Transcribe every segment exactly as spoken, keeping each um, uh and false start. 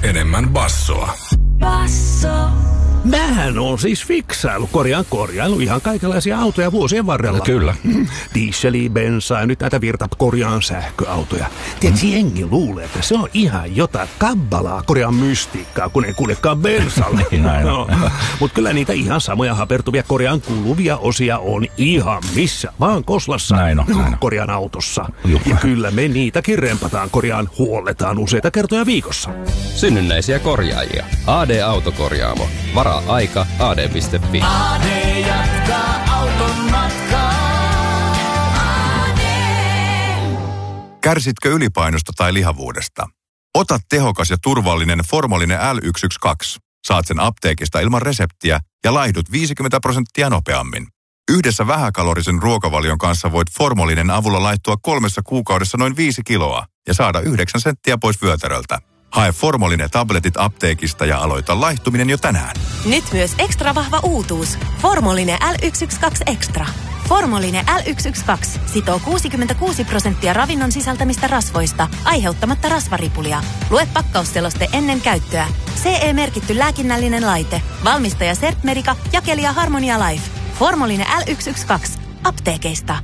enemmän bassoa. Basso. Mähän on siis fiksailu, korjaan korjailu ihan kaikenlaisia autoja vuosien varrella. Kyllä. Dieseliä, bensaa ja nyt näitä virta korjaan sähköautoja. Tiedätkö, mm. jengi luulee, että se on ihan jotain kabbalaa korjaan mystiikkaa, kun ei kuljekaan bensalla. No, mutta kyllä niitä ihan samoja hapertuvia korjaan kuluvia osia on ihan missä vaan koslassa. Näin on, näin on. Korjaan autossa. Juh. Ja kyllä me niitäkin rempataan korjaan, huolletaan useita kertoja viikossa. Synnynnäisiä korjaajia. A D-autokorjaamo. Varaa aika A D piste F I. A D jatkaa auton matkaa. A D. Kärsitkö ylipainosta tai lihavuudesta? Ota tehokas ja turvallinen Formolinen L yksi yksi kaksi. Saat sen apteekista ilman reseptiä ja laihdut viisikymmentä prosenttia nopeammin. Yhdessä vähäkalorisen ruokavalion kanssa voit Formolinen avulla laihtua kolmessa kuukaudessa noin viisi kiloa ja saada yhdeksän senttiä pois vyötäröltä. Hae Formolinen tabletit apteekista ja aloita laihtuminen jo tänään. Nyt myös ekstra vahva uutuus. Formolinen L yksi yksi kaksi Extra. Formolinen L yksi yksi kaksi sitoo kuusikymmentäkuusi prosenttia ravinnon sisältämistä rasvoista, aiheuttamatta rasvaripulia. Lue pakkausseloste ennen käyttöä. C E-merkitty lääkinnällinen laite. Valmistaja Sertmerica, jakelija Harmonia Life. Formolinen L yksi yksi kaksi. Apteekeista.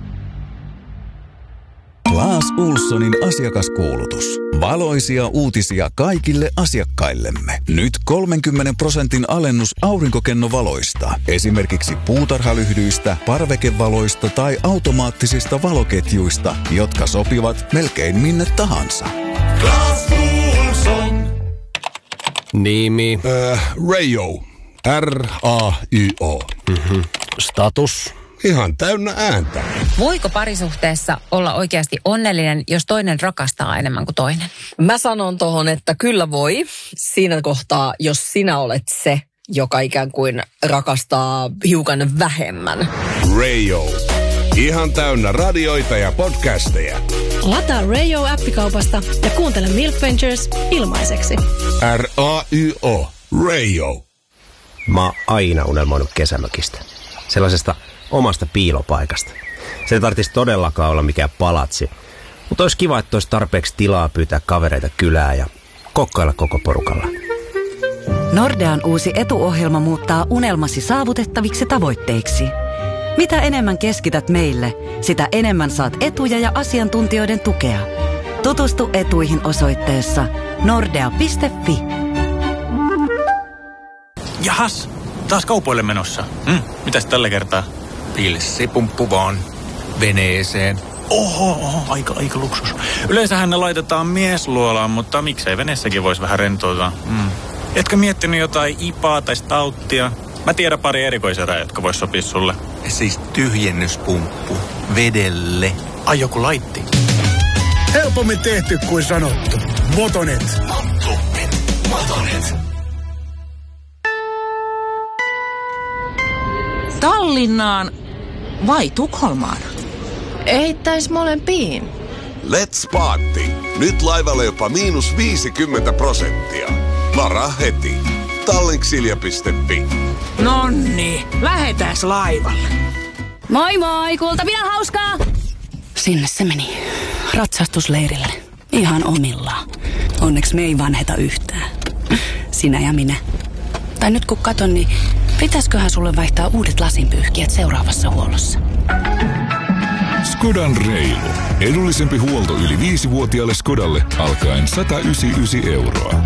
Claes Ohlsonin asiakaskuulutus. Valoisia uutisia kaikille asiakkaillemme. Nyt kolmenkymmenen prosentin alennus aurinkokennovaloista. Esimerkiksi puutarhalyhdyistä, parvekevaloista tai automaattisista valoketjuista, jotka sopivat melkein minne tahansa. Claes Ohlson. Nimi. Äh, Rayo. R A Y O. Mm-hmm. Status. Ihan täynnä ääntä. Voiko parisuhteessa olla oikeasti onnellinen, jos toinen rakastaa enemmän kuin toinen? Mä sanon tohon, että kyllä voi. Siinä kohtaa, jos sinä olet se, joka ikään kuin rakastaa hiukan vähemmän. Rayo. Ihan täynnä radioita ja podcasteja. Lataa Rayo-appikaupasta ja kuuntele Milk Ventures ilmaiseksi. R A Y O. Rayo. Mä oon aina unelmoinut kesämökistä. Sellaisesta omasta piilopaikasta. Se ei tarvitsisi todellakaan olla mikään palatsi. Mutta olisi kiva, että olisi tarpeeksi tilaa pyytää kavereita kylään ja kokkailla koko porukalla. Nordean uusi etuohjelma muuttaa unelmasi saavutettaviksi tavoitteiksi. Mitä enemmän keskität meille, sitä enemmän saat etuja ja asiantuntijoiden tukea. Tutustu etuihin osoitteessa nordea piste fi. Jahas, taas kaupoille menossa. Mm, mitäs tällä kertaa? Pilssipumppu vaan. Veneeseen. Oho, oho, aika, aika luksus. Yleensähän ne laitetaan miesluolaan, mutta miksei veneessäkin voisi vähän rentoutua. Mm. Etkö miettinyt jotain ipaa tai stauttia? Mä tiedän pari erikoiserää, jotka vois sopia sulle. Siis tyhjennyspumppu. Vedelle. Ai joku laitti. Helpommin tehty kuin sanottu. Motonet. Motonet. Motonet. Tallinnaan vai Tukholmaan? Eittäis molempiin. Let's party. Nyt laivalle jopa miinus viisikymmentä prosenttia. Varaa heti. Tallinksilja piste fi. Nonni, lähetääs laivalle. Moi moi, kuultavia hauskaa! Sinne se meni. Ratsastusleirille. Ihan omillaan. Onneksi me ei vanheta yhtään. Sinä ja minä. Tai nyt kun katon, niin pitäisköhän sulle vaihtaa uudet lasinpyyhkijät seuraavassa huollossa? Skodan reilu. Edullisempi huolto yli viisivuotiaalle Skodalle alkaen sata yhdeksänkymmentäyhdeksän euroa.